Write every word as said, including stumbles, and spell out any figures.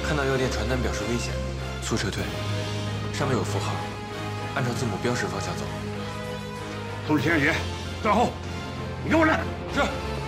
看到药店传单表示危险，速撤退，上面有符号，按照字母标识方向走。 通知田小姐，断后，你跟我来。 是。